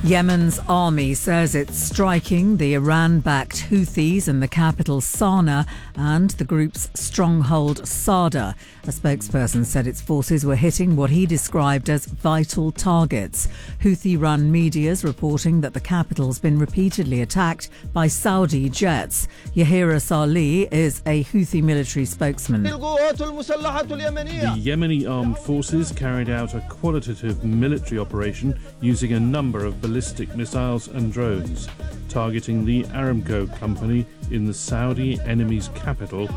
Yemen's army says it's striking the Iran-backed Houthis in the capital Sana'a and the group's stronghold Sada. A spokesperson said its forces were hitting what he described as vital targets. Houthi-run media's reporting that the capital's been repeatedly attacked by Saudi jets. Yahira Salih is a Houthi military spokesman. The Yemeni armed forces carried out a qualitative military operation using a number of ballistic missiles and drones, targeting the Aramco company in the Saudi enemy's capital,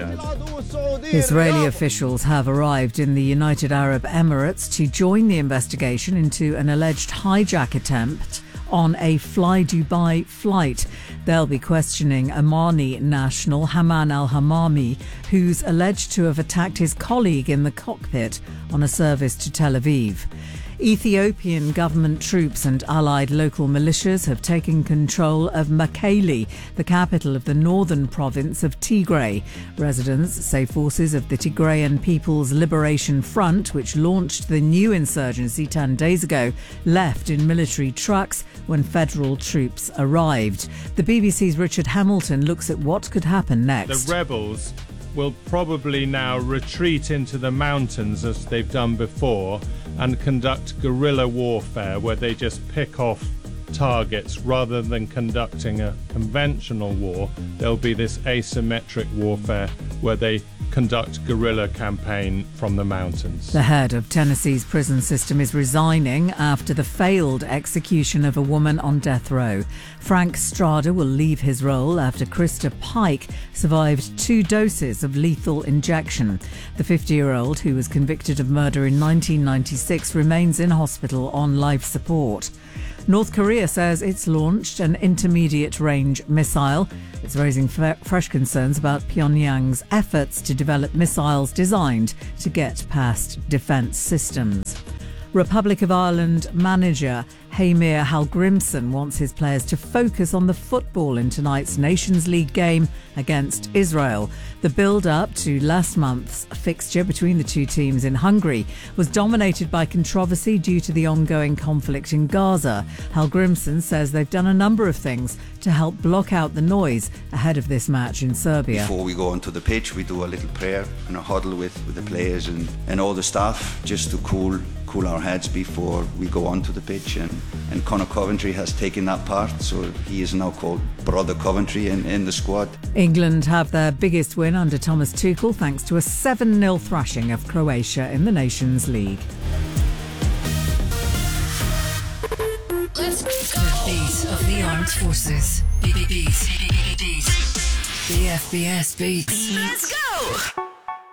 Riyadh. Israeli officials have arrived in the United Arab Emirates to join the investigation into an alleged hijack attempt on a Fly Dubai flight. They'll be questioning Omani national Haman al-Hamami, who's alleged to have attacked his colleague in the cockpit on a service to Tel Aviv. Ethiopian government troops and allied local militias have taken control of Mekelle, the capital of the northern province of Tigray. Residents say forces of the Tigrayan People's Liberation Front, which launched the new insurgency 10 days ago, left in military trucks when federal troops arrived. The BBC's Richard Hamilton looks at what could happen next. The rebels will probably now retreat into the mountains as they've done before and conduct guerrilla warfare where they just pick off targets rather than conducting a conventional war. There'll be this asymmetric warfare where they conduct guerrilla campaign from the mountains. The head of Tennessee's prison system is resigning after the failed execution of a woman on death row. Frank Strada will leave his role after Krista Pike survived 2 doses of lethal injection. The 50-year-old, who was convicted of murder in 1996, remains in hospital on life support. North Korea says it's launched an intermediate-range missile. It's raising fresh concerns about Pyongyang's efforts to develop missiles designed to get past defence systems. Republic of Ireland manager Heimir Hallgrimsson wants his players to focus on the football in tonight's Nations League game against Israel. The build-up to last month's fixture between the two teams in Hungary was dominated by controversy due to the ongoing conflict in Gaza. Hallgrimsson says they've done a number of things to help block out the noise ahead of this match in Serbia. Before we go onto the pitch, we do a little prayer and a huddle with the players and all the staff just to cool our heads before we go onto the pitch. And Conor Coventry has taken that part, so he is now called Brother Coventry in the squad. England have their biggest win under Thomas Tuchel thanks to a 7-0 thrashing of Croatia in the Nations League. Let's go. The beat of the armed forces. Beat. The FBS beats. Let's go.